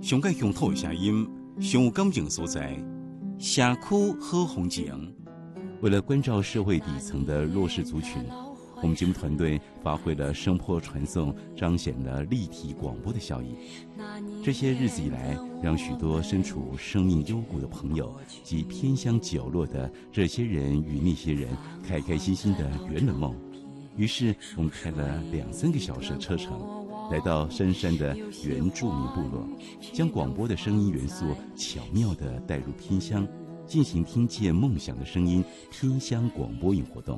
上界乡土的声音，上有感情所在，社区好风景。 为了关照社会底层的弱势族群，我们节目团队发挥了声波传送，彰显了立体广播的效益。这些日子以来，让许多身处生命幽谷的朋友及偏乡角落的这些人与那些人，开开心心的圆了梦。于是，我们开了2-3个小时的车程，来到深山的原住民部落，将广播的声音元素巧妙地带入偏乡，进行听见梦想的声音偏乡广播营活动。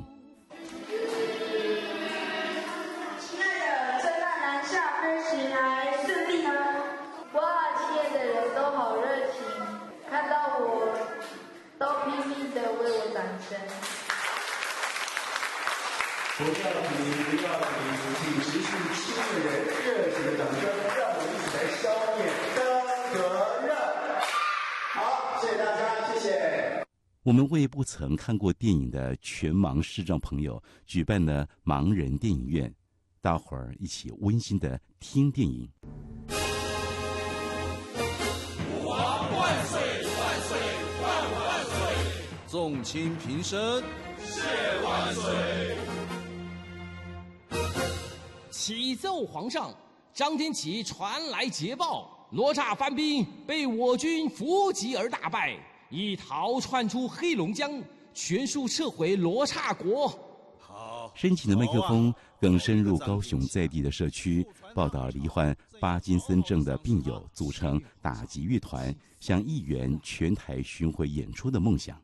亲爱的圣诞南下飞行还顺利吗？哇，亲爱的人都好热情，看到我都拼命的为我掌声。 不要停，不要停，请持续亲人热情的掌声，让我们一起来消灭登革热。好，谢谢大家，谢谢。 我们为不曾看过电影的全盲视障朋友举办了盲人电影院，大伙儿一起温馨的听电影。 吾皇万岁万岁万万岁！ 众卿平身， 谢万岁！ 启奏皇上，张天启传来捷报，罗刹番兵被我军伏击而大败，已逃窜出黑龙江，全数撤回罗刹国。 好， 深情的麦克风更深入高雄在地的社区，报道罹患巴金森症的病友组成打击乐团，向议员全台巡回演出的梦想。